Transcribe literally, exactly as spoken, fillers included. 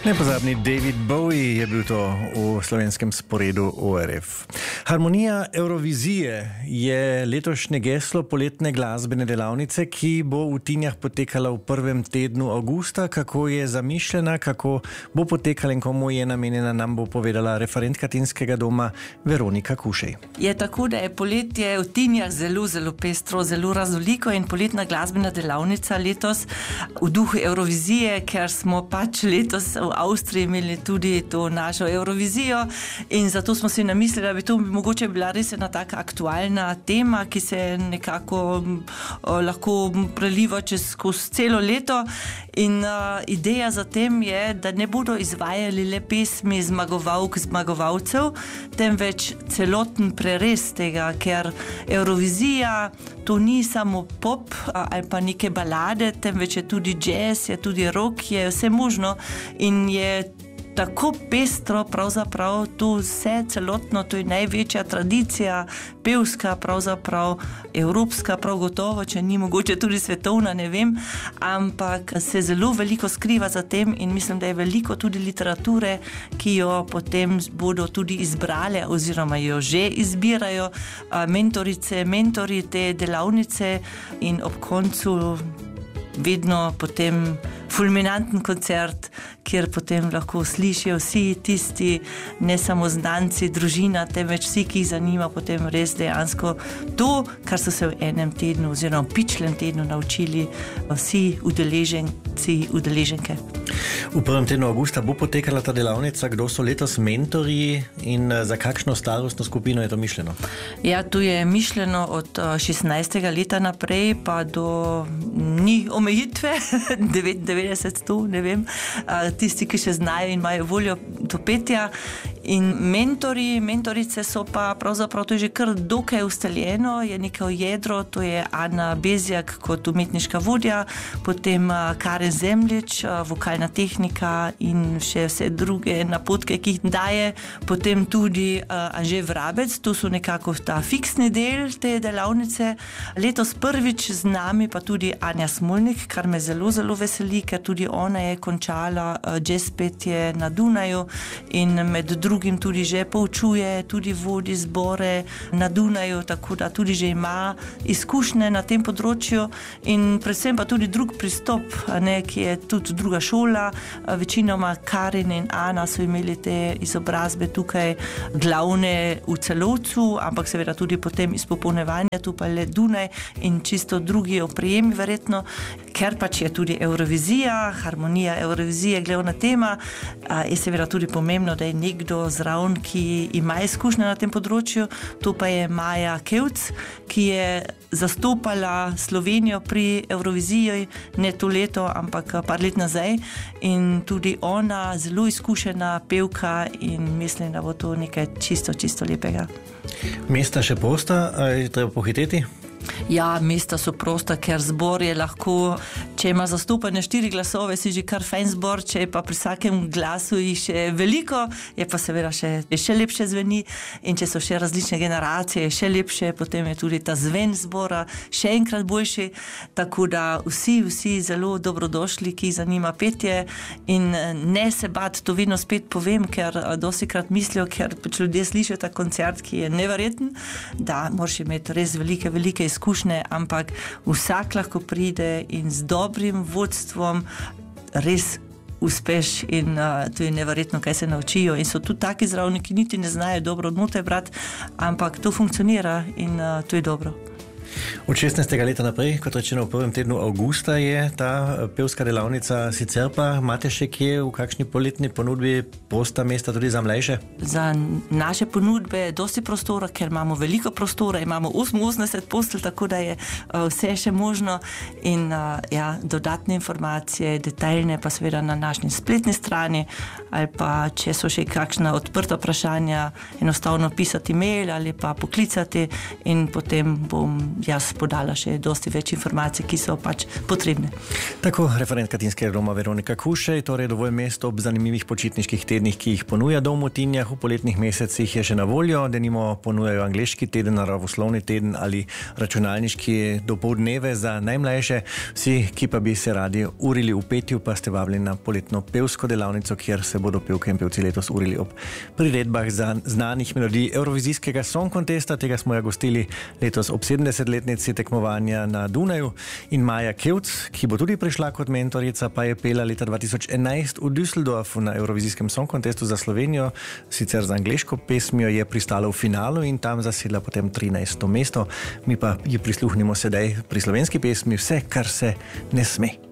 Nepozabni David Bowie je bil to v slovenskem sporedu O R F. Harmonija Eurovizije je letošnje geslo poletne glasbene delavnice, ki bo v Tinjah potekala v prvem tednu avgusta. Kako je zamišljena, kako bo potekala in komu je namenjena, nam bo povedala referentka Tinskega doma Veronika Kušej. Je tako, da je poletje v Tinjah zelo, zelo pestro, zelo raznoliko in poletna glasbena delavnica letos v duhu Eurovizije, ker smo pač letos v Avstriji imeli tudi to našo Eurovizijo in zato smo si namislili, da bi to mogoče bila res ena taka aktualna tema, ki se nekako o, lahko preliva čez skozi celo leto in a, ideja za tem je, da ne bodo izvajali le pesmi zmagovalk, zmagovalcev, temveč celoten prerez tega, ker Eurovizija to ni samo pop a, ali pa neke balade, temveč je tudi jazz, je tudi rock, je vse možno in je tako pestro, pravzaprav to vse celotno, to je največja tradicija, pevska, pravzaprav evropska, prav gotovo, če ni mogoče tudi svetovna, ne vem, ampak se zelo veliko skriva za tem in mislim, da je veliko tudi literature, ki jo potem bodo tudi izbrale oziroma jo že izbirajo mentorice, mentori te delavnice in ob koncu vedno potem fulminanten koncert, kjer potem lahko slišijo vsi tisti, ne samo znanci, družina, temveč vsi, ki jih zanima potem res dejansko to, kar so se v enem tednu oziroma v pičlem tednu naučili vsi udeleženci, udeleženke. V prvem tednu avgusta bo potekala ta delavnica. Kdo so letos mentorji in za kakšno starostno skupino je to mišljeno? Ja, tu je mišljeno od šestnajstega leta naprej pa do ni omejitve, devetindevetdeset, sto, ne vem, tisti, ki še znajo in imajo voljo do petja. In mentori, mentorice so pa pravzaprav to je že kar dokaj ustaljeno, je neko jedro, to je Ana Bezjak kot umetniška vodja, potem Karen Zemljič, vokalna tehnika in še vse druge napotke, ki jih daje, potem tudi Anže Vrabec, to so nekako ta fiksni del te delavnice. Letos prvič z nami pa tudi Anja Smolnik, kar me zelo, zelo veseli, ker tudi ona je končala jazz petje na Dunaju in med drugim tudi že poučuje, tudi vodi zbore na Dunaju, tako da tudi že ima izkušnje na tem področju in predvsem pa tudi drug pristop, ne, ki je tudi druga šola. Večinoma Karin in Ana so imeli te izobrazbe tukaj glavne v Celovcu, ampak seveda tudi potem izpopolnevanja tu pa le Dunaj in čisto drugi oprijemi verjetno, ker pač je tudi Eurovizija, harmonija Eurovizije glavna tema, je seveda tudi pomembno, da je nekdo zraven, ki ima izkušnje na tem področju. To pa je Maja Kevc, ki je zastopala Slovenijo pri Euroviziji, ne to leto, ampak par let nazaj in tudi ona zelo izkušena pevka in mislim, da bo to nekaj čisto, čisto lepega. Mesta še prosta, je treba pohiteti? Ja, mesta so prosta, ker zbor je lahko, če ima zastopane štiri glasove, si že kar fajn zbor, če je pa pri vsakem glasu jih še veliko, je pa seveda še, je še lepše zveni in če so še različne generacije, je še lepše, potem je tudi ta zven zbora še enkrat boljši, tako da vsi, vsi zelo dobrodošli, ki zanima petje in ne se bat, to vedno spet povem, ker dostikrat mislijo, ker pač ljudje slišijo ta koncert, ki je neverjeten, da moraš imeti res velike, velike izkušnje, ampak vsak lahko pride in z dobrim vodstvom res uspeš in uh, to je neverjetno, kaj se naučijo in so tudi taki zraven, ki niti ne znajo dobro note brati, ampak to funkcionira in uh, to je dobro. Od šestnajstega leta naprej, kot rečeno v prvem tednu avgusta je ta pevska delavnica, sicer pa imate še kje v kakšni poletni ponudbi prosta mesta tudi za mlajše? Za naše ponudbe je dosti prostora, ker imamo veliko prostora, imamo oseminosemdeset postelj, tako da je uh, vse še možno in uh, ja, dodatne informacije, detaljne pa seveda na naši spletni strani ali pa če so še kakšna odprta vprašanja, enostavno pisati mail ali pa poklicati in potem bom jaz podala še dosti več informacij, ki so pač potrebne. Tako referentka Tinskega doma Veronika Kušej, torej dovolj mest ob zanimivih počitniških tednih, ki jih ponuja dom v Tinjah, v poletnih mesecih je še na voljo, denimo ponujajo angleški teden, naravoslovni teden ali računalniški dopoldneve za najmlajše. Vsi, ki pa bi se radi urili v petju, pa ste vabljeni na poletno pevsko delavnico, kjer se bodo pevke in pevci letos urili ob priredbah za znanih melodij Eurovizijskega Song Contesta. Tega smo ja gostili letos ob sedemdesetletnici tekmovanja na Dunaju, in Maja Kevc, ki bo tudi prišla kot mentorica, pa je pela leta dva tisoč enajst v Düsseldorfu na Eurovizijskem Song Contestu za Slovenijo, sicer za angleško pesmijo je pristala v finalu in tam zasedla potem trinajsto mesto. Mi pa ji prisluhnimo sedaj pri slovenski pesmi Vse, kar se ne sme.